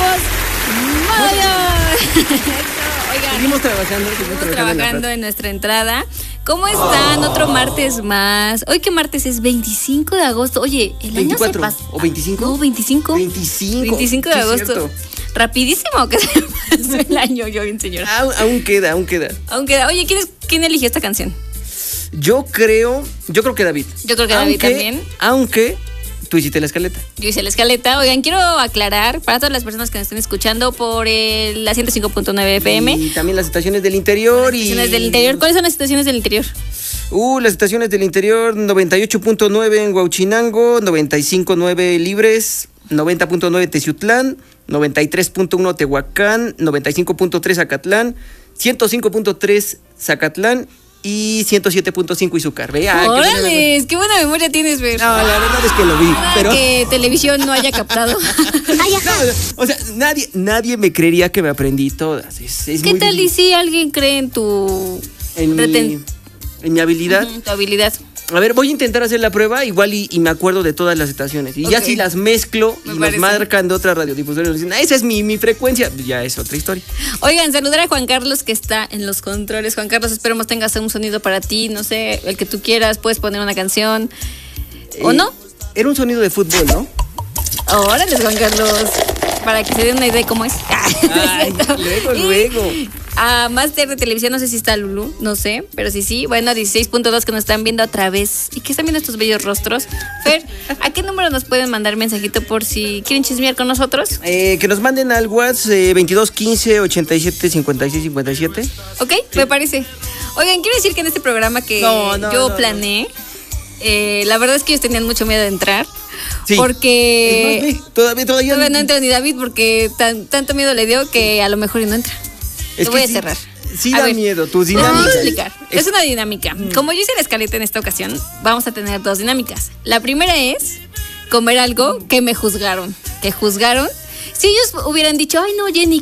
nuevos modos. Oigan, Seguimos trabajando en nuestra entrada. ¿Cómo están? Otro martes más. Hoy, ¿qué martes es? 25 de agosto. Oye, el 24, año se pasa. ¿o 25? No, 25. 25 de sí, agosto. Cierto. Rapidísimo que se pasó el año, yo bien señora. Aún queda. Oye, ¿quién eligió esta canción? Yo creo que David. Yo creo que David también. Aunque tú hiciste la escaleta. Yo hice la escaleta. Oigan, quiero aclarar para todas las personas que nos estén escuchando por la 105.9 FM. Y también las estaciones del interior. ¿Cuáles son las estaciones del interior? Las estaciones del interior, 98.9 en Huauchinango, 95.9 Libres, 90.9 Teciutlán, 93.1 Tehuacán, 95.3 Acatlán, 105.3 Zacatlán y 107.5 Izúcar. ¡Órale! ¡Qué buena memoria tienes, Fer! No, la verdad es que lo vi. Pero que televisión no haya captado. no, o sea, nadie me creería que me aprendí todas. ¿Qué tal y si alguien cree en tu... en mi habilidad? Tu habilidad. A ver, voy a intentar hacer la prueba igual y me acuerdo de todas las estaciones. Y ya si las mezclo y nos marcan de otras radiodifusoras, nos dicen, esa es mi frecuencia, ya es otra historia. Oigan, saludar a Juan Carlos que está en los controles. Juan Carlos, esperemos tengas un sonido para ti, no sé, el que tú quieras, puedes poner una canción. ¿O no? Era un sonido de fútbol, ¿no? Órale, Juan Carlos, para que se den una idea de cómo es. Ay, luego. A Máster de Televisión, no sé si está Lulu, no sé, pero sí. Bueno, 16.2 que nos están viendo a través y que están viendo estos bellos rostros. Fer, ¿a qué número nos pueden mandar mensajito por si quieren chismear con nosotros? Que nos manden al WhatsApp 22 15 87 56 57. Ok, sí. Me parece. Oigan, quiero decir que en este programa que planeé, la verdad es que ellos tenían mucho miedo de entrar. Sí. Porque es más, todavía no entra ni David porque tanto miedo le dio que a lo mejor y no entra. Lo voy a cerrar. Sí da miedo, tus dinámicas. Voy a explicar. Es una dinámica. Como yo hice la escaleta en esta ocasión, vamos a tener dos dinámicas. La primera es comer algo que me juzgaron. Si ellos hubieran dicho, ay no, Jenny,